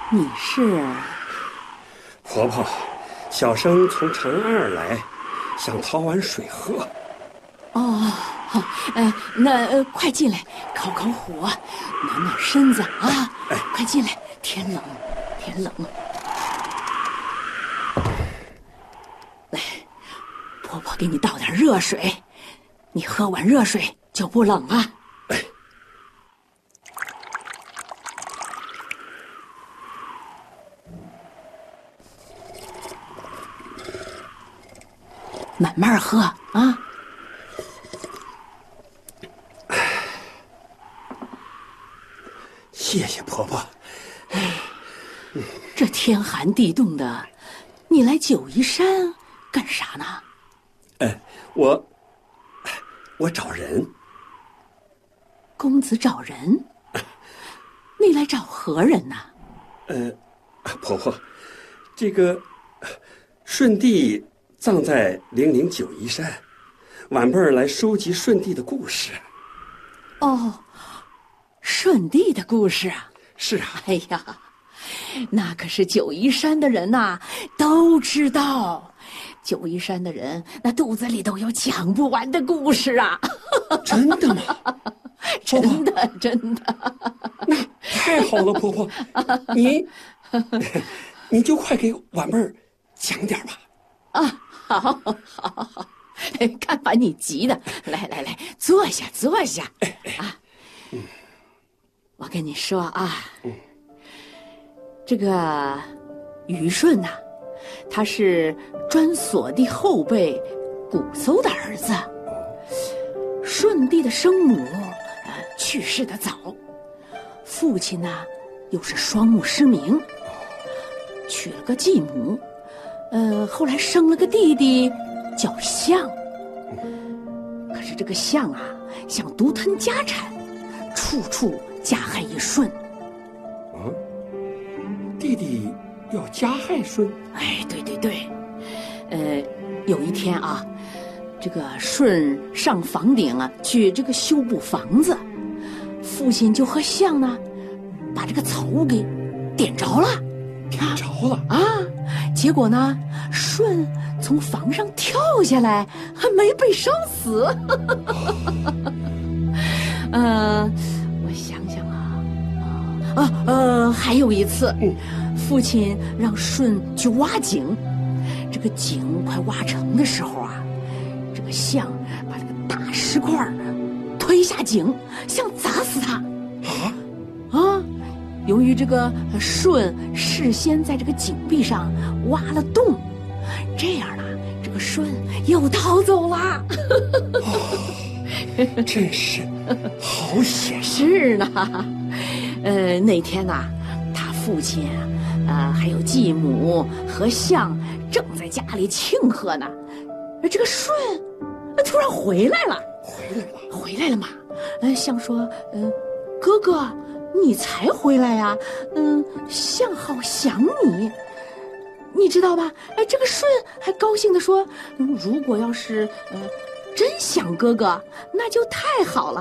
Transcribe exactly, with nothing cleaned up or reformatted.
你是？ 婆婆，小生从长安而来，想讨碗水喝。 哦，好，呃，那、呃、快进来，烤烤火，暖暖身子啊！ 哎， 快进来，天冷，天冷。来，婆婆给你倒点热水，你喝碗热水就不冷了。 哎， 慢慢喝啊。 谢谢婆婆。 哎，这天寒地冻的，你来九嶷山干啥呢？ 哎，我我找人。 公子找人？你来找何人呢？ 呃，婆婆，这个舜帝葬在零陵九嶷山，晚辈儿来收集舜帝的故事。 哦，舜帝的故事啊？ 是啊。 哎呀，那可是九嶷山的人呐、啊，都知道。九嶷山的人那肚子里都有讲不完的故事啊！ 真的吗？ 真的，真的。 那太好了，婆婆，你你就快给晚辈儿讲点吧。 啊，好，好，好，好，看把你急的，来来来，坐下，坐下。 哎哎啊， 嗯， 我跟你说啊， 嗯， 这个虞舜呐、啊，他是专锁帝后辈瞽叟的儿子。舜帝的生母呃去世的早，父亲呢又是双目失明，娶了个继母，呃，后来生了个弟弟叫象。可是这个象啊，想独吞家产，处处加害于舜。 啊，弟弟要加害舜？ 哎，对对对，呃，有一天啊，这个舜上房顶啊，去这个修补房子，父亲就和象呢，把这个草屋给点着了。 点着了啊！结果呢，舜从房上跳下来，还没被烧死。呃，我想想啊，啊呃，还有一次， 嗯， 父亲让舜去挖井，这个井快挖成的时候啊，这个象把这个大石块推下井，想砸死他。 啊啊！由于这个舜事先在这个井壁上挖了洞，这样呢，这个舜又逃走了。 哦，真是好险！ 是呢，呃，那天呢、啊，他父亲啊，呃，还有继母和象正在家里庆贺呢，而这个舜突然回来了， 回来了， 回来了嘛？呃，象说，呃，哥哥。你才回来呀、啊？嗯，象好想你，你知道吧？哎，这个舜还高兴地说，嗯，如果要是呃真想哥哥，那就太好了。